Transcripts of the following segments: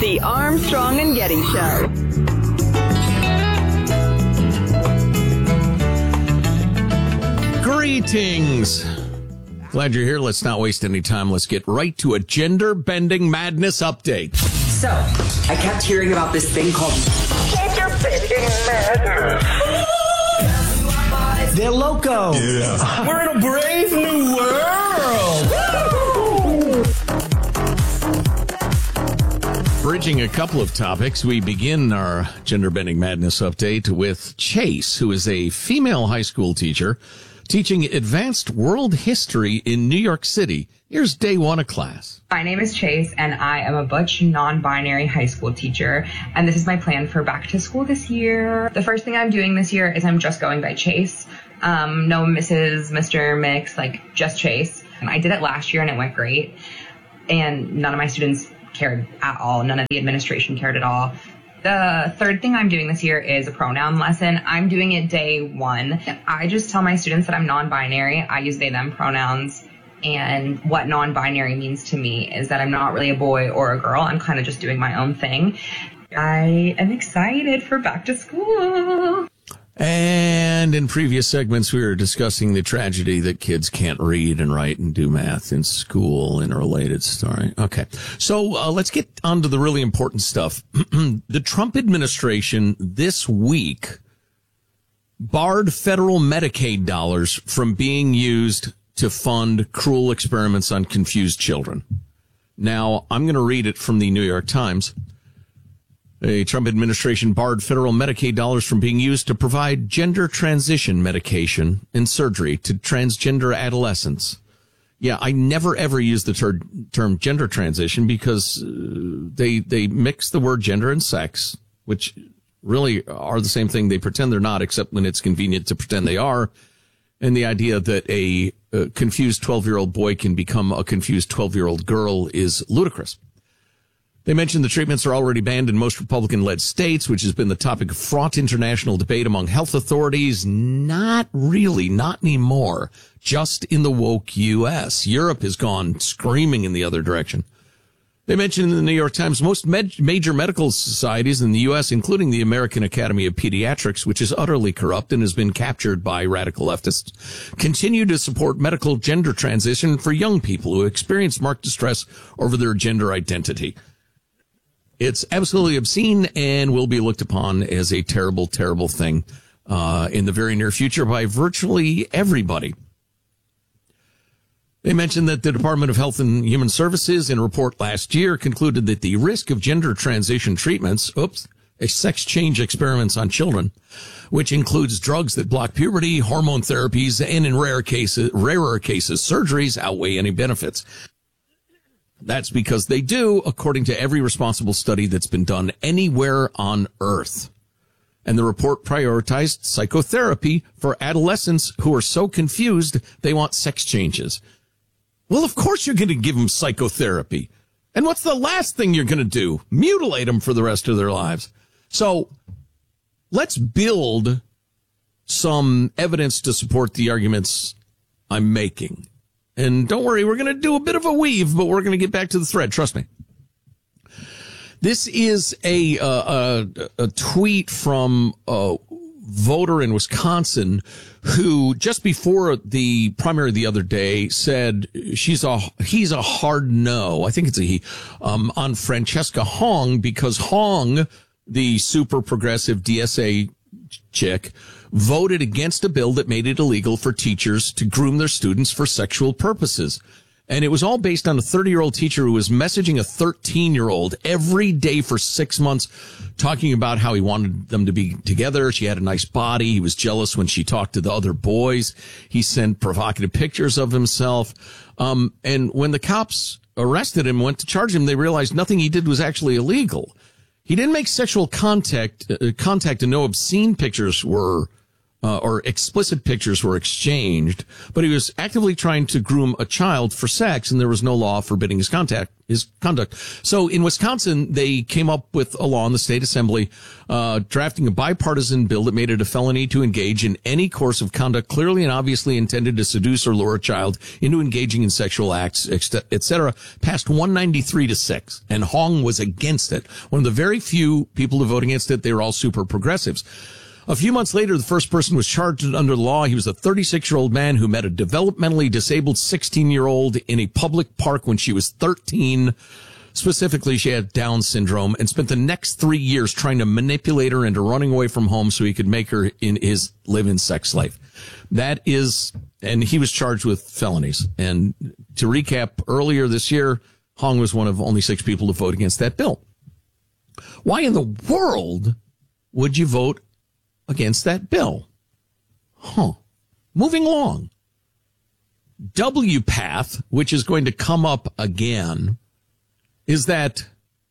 The Armstrong and Getty Show. Greetings. Glad you're here. Let's not waste any time. Let's get right to a gender-bending madness update. So, I kept hearing about this thing called gender-bending madness. They're loco. Yeah. We're in a brave new world. Bridging a couple of topics, we begin our gender-bending madness update with Chase, who is a female high school teacher teaching advanced world history in New York City. Here's day one of class. My name is Chase, and I am a butch, non-binary high school teacher, and this is my plan for back to school this year. The first thing I'm doing this year is I'm just going by Chase. No Mrs., Mr., Mix, like just Chase. I did it last year, and it went great, and none of my students cared at all. None of the administration cared at all. The third thing I'm doing this year is a pronoun lesson. I'm doing it day one. I just tell my students that I'm non-binary. I use they, them pronouns. And what non-binary means to me is that I'm not really a boy or a girl. I'm kind of just doing my own thing. I am excited for back to school. And in previous segments, we were discussing the tragedy that kids can't read and write and do math in school in a related story. Okay. So let's get on to the really important stuff. The Trump administration this week barred federal Medicaid dollars from being used to fund cruel experiments on confused children. Now, I'm going to read it from the New York Times. The Trump administration barred federal Medicaid dollars from being used to provide gender transition medication and surgery to transgender adolescents. Yeah, I never ever use the term gender transition because they mix the word gender and sex, which really are the same thing. They pretend they're not, except when it's convenient to pretend they are. And the idea that a confused 12-year-old boy can become a confused 12-year-old girl is ludicrous. They mentioned the treatments are already banned in most Republican-led states, which has been the topic of fraught international debate among health authorities. Not really, not anymore. Just in the woke U.S. Europe has gone screaming in the other direction. They mentioned in the New York Times most major medical societies in the U.S., including the American Academy of Pediatrics, which is utterly corrupt and has been captured by radical leftists, continue to support medical gender transition for young people who experience marked distress over their gender identity. It's absolutely obscene and will be looked upon as a terrible, terrible thing in the very near future by virtually everybody. They mentioned that the Department of Health and Human Services, in a report last year, concluded that the risk of gender transition treatments, sex change experiments on children, which includes drugs that block puberty, hormone therapies, and in rarer cases, surgeries, outweigh any benefits. That's because they do, according to every responsible study that's been done anywhere on Earth. And the report prioritized psychotherapy for adolescents who are so confused they want sex changes. Well, of course you're going to give them psychotherapy. And what's the last thing you're going to do? Mutilate them for the rest of their lives. So let's build some evidence to support the arguments I'm making. And don't worry, we're going to do a bit of a weave, but we're going to get back to the thread. Trust me. This is a tweet from a voter in Wisconsin who just before the primary the other day said he's a hard no. I think it's a he, on Francesca Hong, because Hong, the super progressive DSA chick, voted against a bill that made it illegal for teachers to groom their students for sexual purposes. And it was all based on a 30-year-old teacher who was messaging a 13-year-old every day for 6 months, talking about how he wanted them to be together. She had a nice body. He was jealous when she talked to the other boys. He sent provocative pictures of himself. And when the cops arrested him, went to charge him, they realized nothing he did was actually illegal. He didn't make sexual contact and no obscene pictures were or explicit pictures were exchanged, but he was actively trying to groom a child for sex, and there was no law forbidding his conduct. So in Wisconsin, they came up with a law in the state assembly, drafting a bipartisan bill that made it a felony to engage in any course of conduct clearly and obviously intended to seduce or lure a child into engaging in sexual acts, etc. Passed 193-6, and Hong was against it. One of the very few people to vote against it. They were all super progressives. A few months later, the first person was charged under the law. He was a 36-year-old man who met a developmentally disabled 16-year-old in a public park when she was 13. Specifically, she had Down syndrome, and spent the next 3 years trying to manipulate her into running away from home so he could make her his live-in sex slave. And he was charged with felonies. And to recap, earlier this year, Hong was one of only 6 people to vote against that bill. Why in the world would you vote against that bill? Moving along. WPATH, which is going to come up again, is that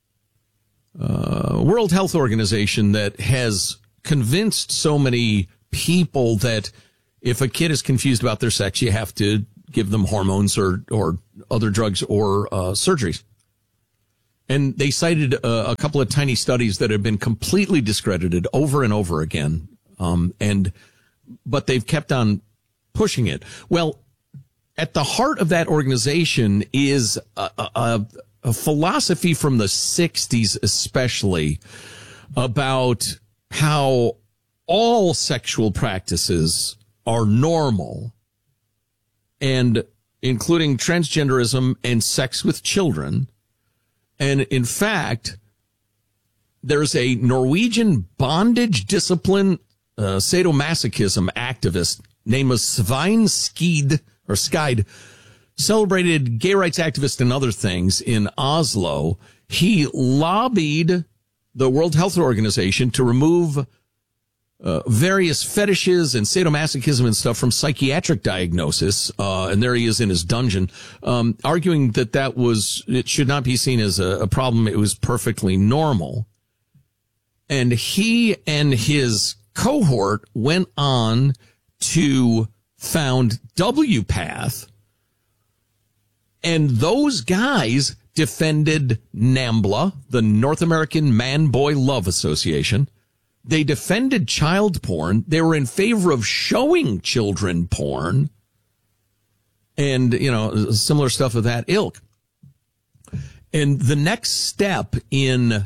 World Health Organization that has convinced so many people that if a kid is confused about their sex, you have to give them hormones or other drugs or surgeries. And they cited a couple of tiny studies that have been completely discredited over and over again. But they've kept on pushing it. Well, at the heart of that organization is a philosophy from the 60s, especially, about how all sexual practices are normal, and including transgenderism and sex with children. And in fact, there's a Norwegian bondage discipline sadomasochism activist named Svein Skeid, celebrated gay rights activist and other things in Oslo. He lobbied the World Health Organization to remove various fetishes and sadomasochism and stuff from psychiatric diagnosis. And there he is in his dungeon, arguing that it should not be seen as a problem. It was perfectly normal. And he and his cohort went on to found WPATH. And those guys defended NAMBLA, the North American Man-Boy Love Association. They defended child porn. They were in favor of showing children porn and, similar stuff of that ilk. And the next step in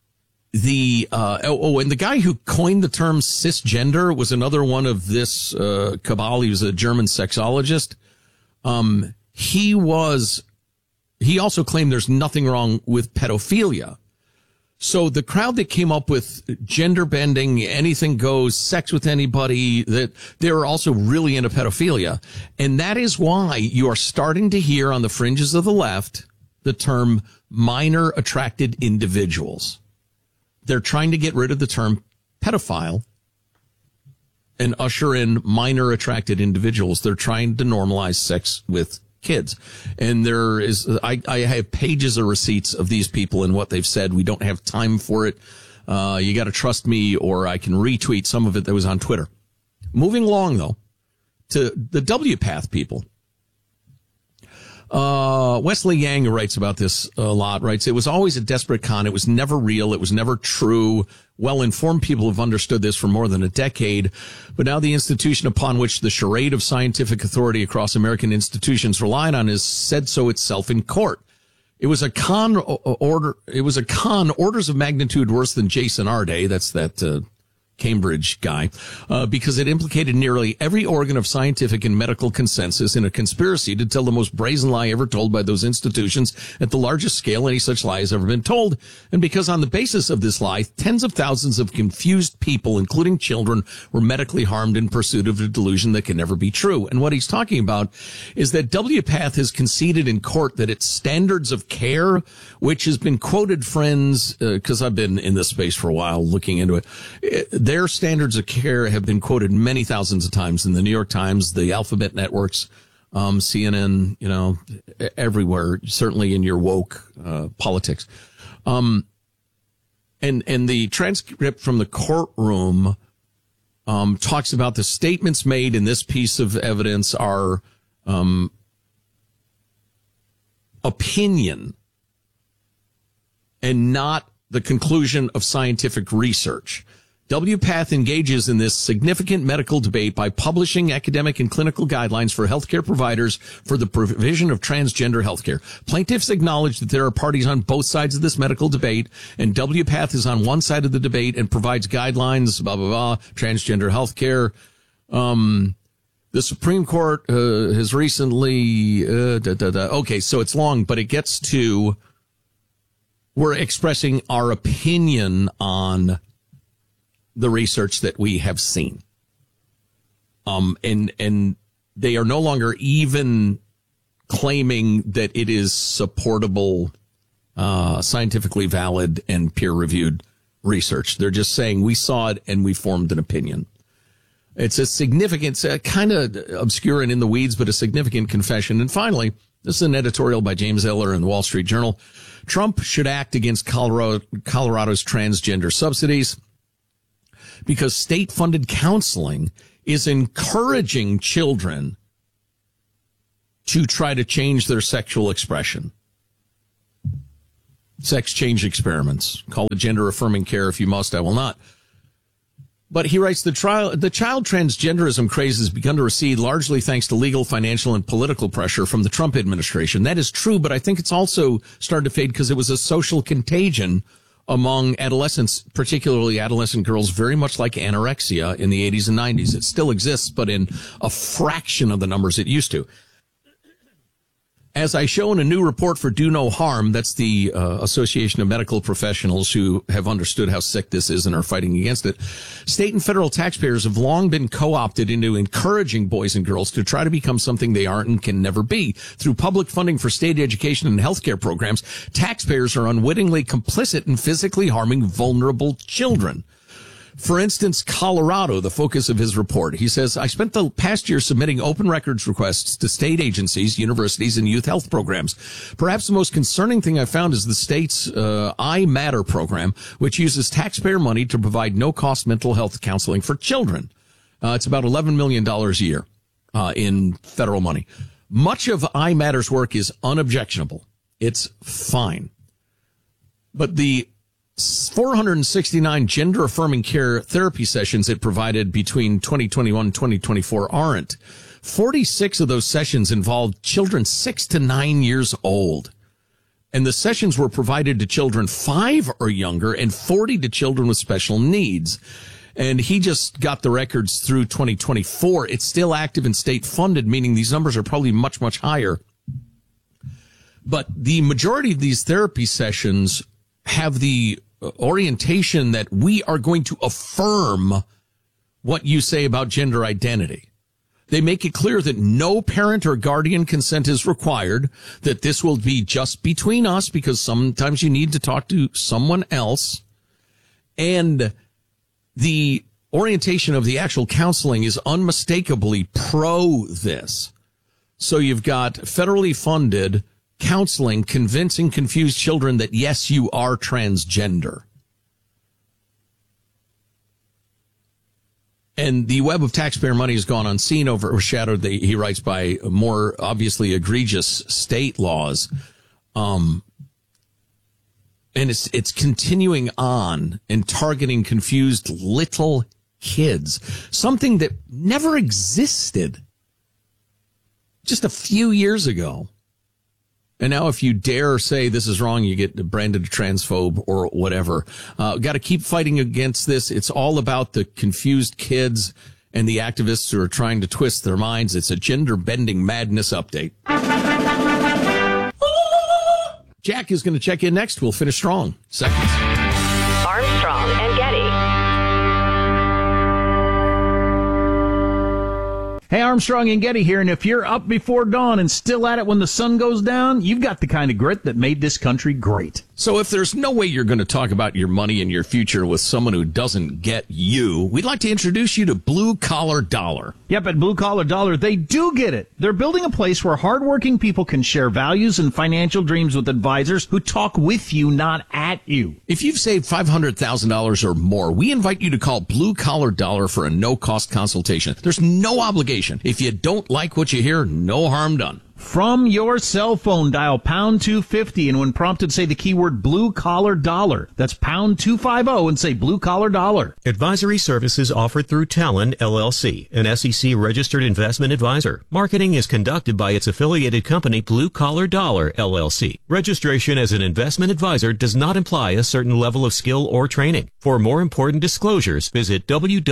and the guy who coined the term cisgender was another one of this cabal. He was a German sexologist. He also claimed there's nothing wrong with pedophilia. So the crowd that came up with gender bending, anything goes, sex with anybody, that they were also really into pedophilia. And that is why you are starting to hear on the fringes of the left the term minor attracted individuals. They're trying to get rid of the term pedophile and usher in minor attracted individuals. They're trying to normalize sex with kids. And I have pages of receipts of these people and what they've said. We don't have time for it. You got to trust me, or I can retweet some of it that was on Twitter. Moving along, though, to the WPATH people. Wesley Yang, who writes about this a lot, writes, it was always a desperate con. It was never real. It was never true. Well-informed people have understood this for more than a decade. But now the institution upon which the charade of scientific authority across American institutions relied on has said so itself in court. It was a con orders of magnitude worse than Jason Arday. That's that Cambridge guy, because it implicated nearly every organ of scientific and medical consensus in a conspiracy to tell the most brazen lie ever told by those institutions at the largest scale any such lie has ever been told. And because on the basis of this lie, tens of thousands of confused people, including children, were medically harmed in pursuit of a delusion that can never be true. And what he's talking about is that WPATH has conceded in court that its standards of care, which has been quoted, friends, because I've been in this space for a while looking into it, their standards of care have been quoted many thousands of times in the New York Times, the Alphabet Networks, CNN, everywhere, certainly in your woke politics. And the transcript from the courtroom talks about the statements made in this piece of evidence are opinion and not the conclusion of scientific research. WPATH engages in this significant medical debate by publishing academic and clinical guidelines for healthcare providers for the provision of transgender healthcare. Plaintiffs acknowledge that there are parties on both sides of this medical debate, and WPATH is on one side of the debate and provides guidelines, blah, blah, blah, transgender healthcare. The Supreme Court has recently, okay, so it's long, but it gets to, we're expressing our opinion on the research that we have seen. And they are no longer even claiming that it is supportable, scientifically valid and peer-reviewed research. They're just saying we saw it and we formed an opinion. It's a significant, kind of obscure and in the weeds, but a significant confession. And finally, this is an editorial by James Eller in the Wall Street Journal. Trump should act against Colorado's transgender subsidies because state-funded counseling is encouraging children to try to change their sexual expression. Sex change experiments. Call it gender-affirming care if you must. I will not. But he writes, the child transgenderism craze has begun to recede largely thanks to legal, financial, and political pressure from the Trump administration. That is true, but I think it's also started to fade because it was a social contagion among adolescents, particularly adolescent girls, very much like anorexia in the 80s and 90s. It still exists, but in a fraction of the numbers it used to. As I show in a new report for Do No Harm, that's the Association of Medical Professionals who have understood how sick this is and are fighting against it, state and federal taxpayers have long been co-opted into encouraging boys and girls to try to become something they aren't and can never be. Through public funding for state education and healthcare programs, taxpayers are unwittingly complicit in physically harming vulnerable children. For instance, Colorado, the focus of his report, he says, I spent the past year submitting open records requests to state agencies, universities, and youth health programs. Perhaps the most concerning thing I found is the state's I Matter program, which uses taxpayer money to provide no-cost mental health counseling for children. It's about $11 million a year in federal money. Much of I Matter's work is unobjectionable. It's fine. But the 469 gender-affirming care therapy sessions it provided between 2021 and 2024 aren't. 46 of those sessions involved children 6 to 9 years old. And the sessions were provided to children 5 or younger and 40 to children with special needs. And he just got the records through 2024. It's still active and state-funded, meaning these numbers are probably much, much higher. But the majority of these therapy sessions have the orientation that we are going to affirm what you say about gender identity. They make it clear that no parent or guardian consent is required, that this will be just between us because sometimes you need to talk to someone else. And the orientation of the actual counseling is unmistakably pro this. So you've got federally funded counseling convincing confused children that, yes, you are transgender. And the web of taxpayer money has gone unseen, overshadowed, he writes, by more obviously egregious state laws. And it's continuing on and targeting confused little kids, something that never existed just a few years ago. And now if you dare say this is wrong, you get branded a transphobe or whatever. Got to keep fighting against this. It's all about the confused kids and the activists who are trying to twist their minds. It's a gender-bending madness update. Jack is going to check in next. We'll finish strong. Seconds. Armstrong and Getty. Hey, Armstrong and Getty here, and if you're up before dawn and still at it when the sun goes down, you've got the kind of grit that made this country great. So if there's no way you're going to talk about your money and your future with someone who doesn't get you, we'd like to introduce you to Blue Collar Dollar. Yep, at Blue Collar Dollar, they do get it. They're building a place where hardworking people can share values and financial dreams with advisors who talk with you, not at you. If you've saved $500,000 or more, we invite you to call Blue Collar Dollar for a no-cost consultation. There's no obligation. If you don't like what you hear, no harm done. From your cell phone, dial pound 250, and when prompted, say the keyword Blue Collar Dollar. That's pound 250 and say Blue Collar Dollar. Advisory services offered through Talon, LLC, an SEC-registered investment advisor. Marketing is conducted by its affiliated company, Blue Collar Dollar, LLC. Registration as an investment advisor does not imply a certain level of skill or training. For more important disclosures, visit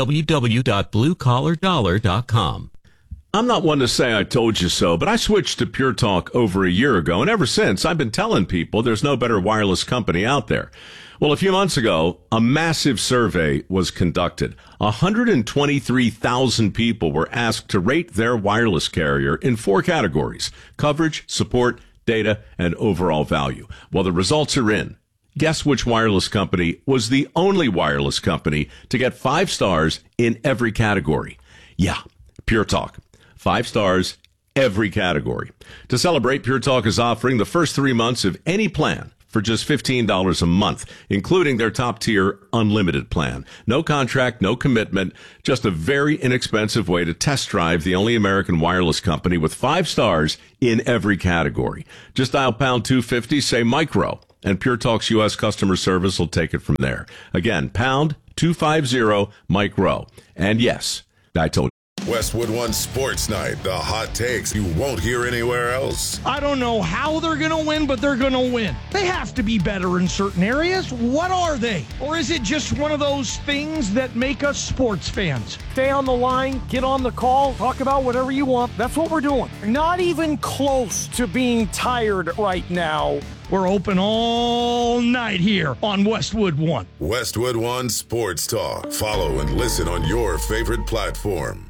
www.bluecollardollar.com. I'm not one to say I told you so, but I switched to Pure Talk over a year ago, and ever since, I've been telling people there's no better wireless company out there. Well, a few months ago, a massive survey was conducted. 123,000 people were asked to rate their wireless carrier in 4 categories: coverage, support, data, and overall value. Well, the results are in. Guess which wireless company was the only wireless company to get 5 stars in every category? Yeah, Pure Talk. 5 stars, every category. To celebrate, Pure Talk is offering the first 3 months of any plan for just $15 a month, including their top-tier unlimited plan. No contract, no commitment, just a very inexpensive way to test drive the only American wireless company with 5 stars in every category. Just dial pound 250, say micro, and Pure Talk's U.S. customer service will take it from there. Again, pound 250 micro. And yes, I told you. Westwood One Sports Night, the hot takes you won't hear anywhere else. I don't know how they're going to win, but they're going to win. They have to be better in certain areas. What are they? Or is it just one of those things that make us sports fans? Stay on the line, get on the call, talk about whatever you want. That's what we're doing. Not even close to being tired right now. We're open all night here on Westwood One. Westwood One Sports Talk. Follow and listen on your favorite platform.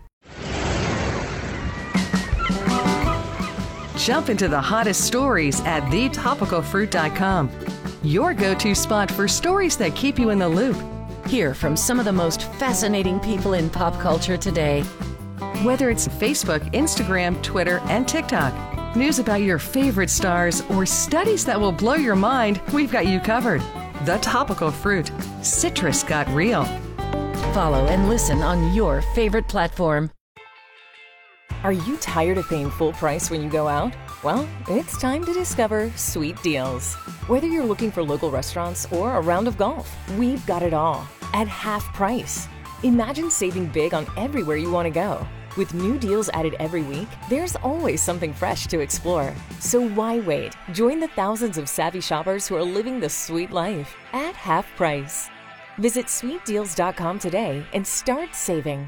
Jump into the hottest stories at thetopicalfruit.com. Your go-to spot for stories that keep you in the loop. Hear from some of the most fascinating people in pop culture today. Whether it's Facebook, Instagram, Twitter, and TikTok, news about your favorite stars, or studies that will blow your mind, we've got you covered. The Topical Fruit. Citrus got real. Follow and listen on your favorite platform. Are you tired of paying full price when you go out? Well, it's time to discover Sweet Deals. Whether you're looking for local restaurants or a round of golf, we've got it all at half price. Imagine saving big on everywhere you want to go. With new deals added every week, there's always something fresh to explore. So why wait? Join the thousands of savvy shoppers who are living the sweet life at half price. Visit sweetdeals.com today and start saving.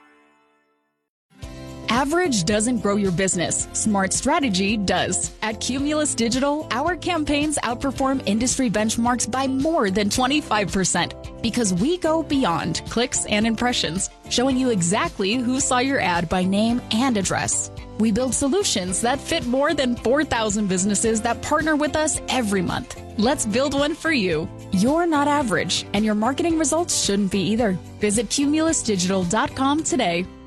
Average doesn't grow your business. Smart strategy does. At Cumulus Digital, our campaigns outperform industry benchmarks by more than 25% because we go beyond clicks and impressions, showing you exactly who saw your ad by name and address. We build solutions that fit more than 4,000 businesses that partner with us every month. Let's build one for you. You're not average, and your marketing results shouldn't be either. Visit cumulusdigital.com today.